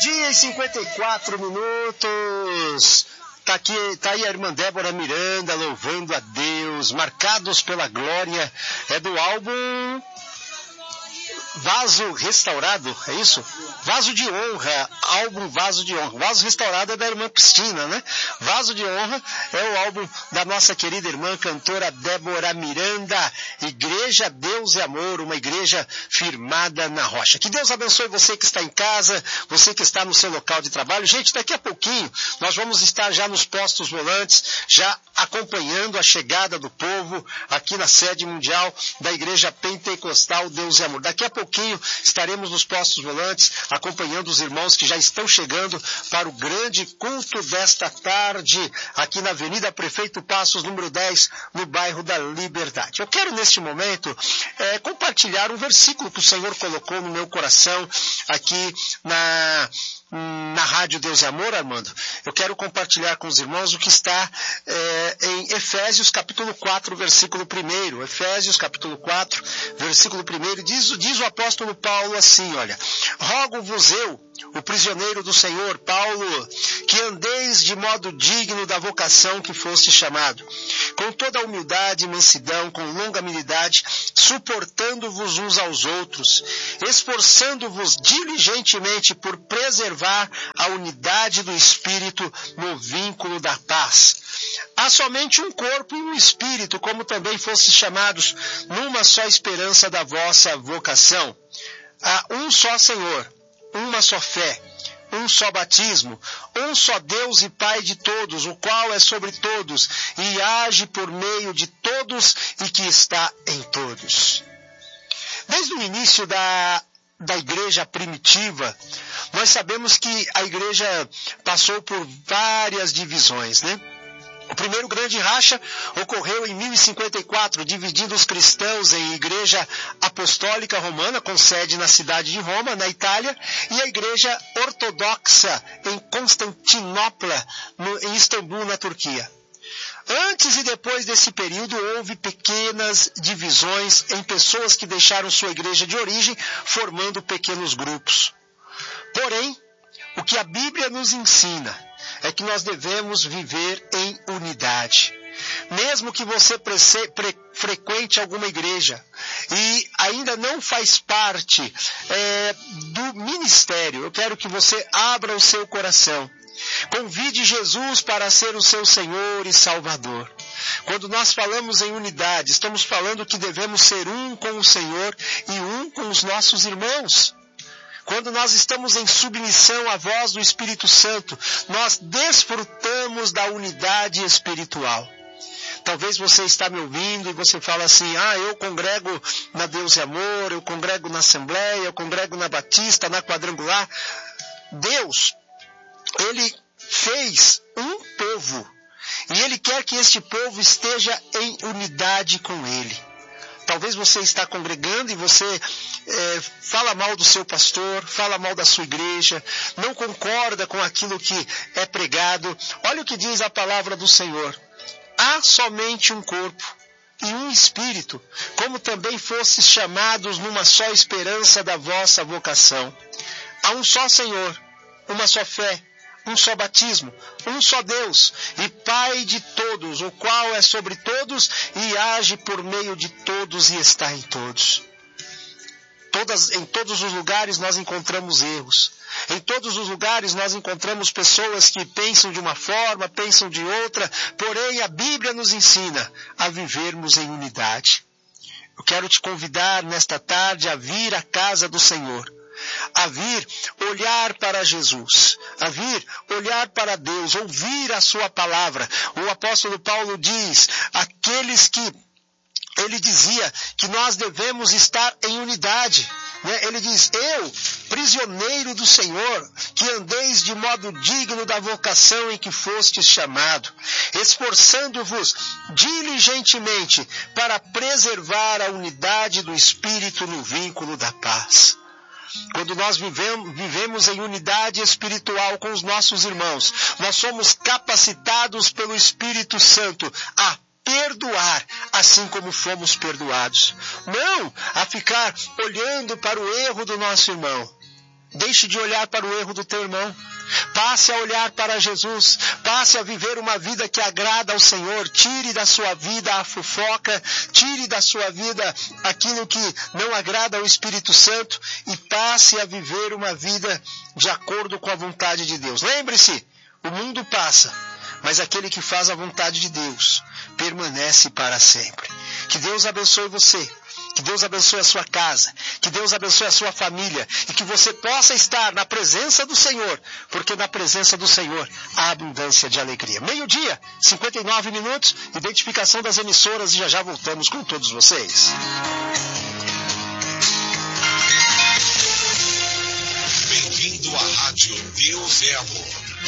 meio-dia e 54 minutos. Tá aí a irmã Débora Miranda louvando a Deus, Marcados pela Glória, é do álbum Vaso Restaurado, é isso? Vaso de Honra, álbum Vaso de Honra. Vaso Restaurado é da irmã Cristina, né? Vaso de Honra é o álbum da nossa querida irmã cantora Débora Miranda. Igreja Deus e Amor, uma igreja firmada na rocha. Que Deus abençoe você que está em casa, você que está no seu local de trabalho. Gente, daqui a pouquinho nós vamos estar já nos postos volantes, já acompanhando a chegada do povo aqui na sede mundial da Igreja Pentecostal Deus e Amor. Daqui a pouquinho estaremos nos postos volantes acompanhando os irmãos que já estão chegando para o grande culto desta tarde aqui na Avenida Prefeito Passos, número 10, no bairro da Liberdade. Eu quero neste momento compartilhar um versículo que o Senhor colocou no meu coração aqui na Rádio Deus e Amor, Armando. Eu quero compartilhar com os irmãos o que está em Efésios capítulo 4, versículo 1. Efésios capítulo 4, versículo 1, diz o apóstolo Paulo assim, olha: rogo-vos eu, o prisioneiro do Senhor, Paulo, que andeis de modo digno da vocação que foste chamado, com toda a humildade e mansidão, com longanimidade, suportando-vos uns aos outros, esforçando-vos diligentemente por preservar a unidade do Espírito no vínculo da paz. Há somente um corpo e um Espírito, como também fostes chamados numa só esperança da vossa vocação. Há um só Senhor, uma só fé, um só batismo, um só Deus e Pai de todos, o qual é sobre todos e age por meio de todos e que está em todos. Desde o início da igreja primitiva, nós sabemos que a igreja passou por várias divisões, né? O primeiro grande racha ocorreu em 1054, dividindo os cristãos em Igreja Apostólica Romana, com sede na cidade de Roma, na Itália, e a Igreja Ortodoxa em Constantinopla, em Istambul, na Turquia. Antes e depois desse período, houve pequenas divisões em pessoas que deixaram sua igreja de origem, formando pequenos grupos. Porém, o que a Bíblia nos ensina é que nós devemos viver em unidade. Mesmo que você frequente alguma igreja e ainda não faz parte do ministério, eu quero que você abra o seu coração. Convide Jesus para ser o seu Senhor e Salvador. Quando nós falamos em unidade, estamos falando que devemos ser um com o Senhor e um com os nossos irmãos. Quando nós estamos em submissão à voz do Espírito Santo, nós desfrutamos da unidade espiritual. Talvez você está me ouvindo e você fala assim: eu congrego na Deus e Amor, eu congrego na Assembleia, eu congrego na Batista, na Quadrangular. Deus, Ele fez um povo e Ele quer que este povo esteja em unidade com Ele. Talvez você está congregando e você fala mal do seu pastor, fala mal da sua igreja, não concorda com aquilo que é pregado. Olha o que diz a palavra do Senhor: há somente um corpo e um Espírito, como também fostes chamados numa só esperança da vossa vocação. Há um só Senhor, uma só fé, um só batismo, um só Deus e Pai de todos, o qual é sobre todos e age por meio de todos e está em todos. Em todos os lugares nós encontramos erros. Em todos os lugares nós encontramos pessoas que pensam de uma forma, pensam de outra, porém a Bíblia nos ensina a vivermos em unidade. Eu quero te convidar nesta tarde a vir à casa do Senhor, a vir olhar para Jesus, a vir olhar para Deus, ouvir a sua palavra. O apóstolo Paulo diz, ele dizia que nós devemos estar em unidade. Ele diz: eu, prisioneiro do Senhor, que andeis de modo digno da vocação em que fostes chamado, esforçando-vos diligentemente para preservar a unidade do Espírito no vínculo da paz. Quando nós vivemos em unidade espiritual com os nossos irmãos, nós somos capacitados pelo Espírito Santo a perdoar, assim como fomos perdoados. Não a ficar olhando para o erro do nosso irmão. Deixe de olhar para o erro do teu irmão. Passe a olhar para Jesus. Passe a viver uma vida que agrada ao Senhor. Tire da sua vida a fofoca. Tire da sua vida aquilo que não agrada ao Espírito Santo. E passe a viver uma vida de acordo com a vontade de Deus. Lembre-se, o mundo passa, mas aquele que faz a vontade de Deus permanece para sempre. Que Deus abençoe você. Que Deus abençoe a sua casa, que Deus abençoe a sua família e que você possa estar na presença do Senhor, porque na presença do Senhor há abundância de alegria. 12:59, 59 minutos, identificação das emissoras e já voltamos com todos vocês. Bem-vindo à Rádio Deus é Amor.